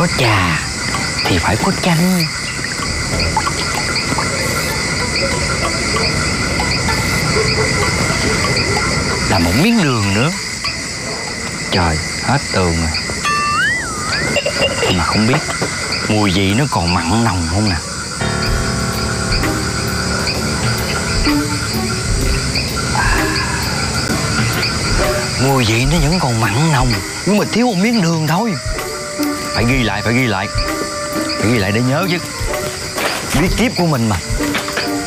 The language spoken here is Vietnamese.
Có trà thì phải có chanh. Là một miếng đường nữa. Trời, hết tường rồi. Mà không biết mùi vị nó còn mặn nồng không nè. Mùi vị nó vẫn còn mặn nồng, nhưng mà thiếu một miếng đường thôi. Phải ghi lại, phải ghi lại. Phải ghi lại để nhớ chứ. Bí kíp của mình mà.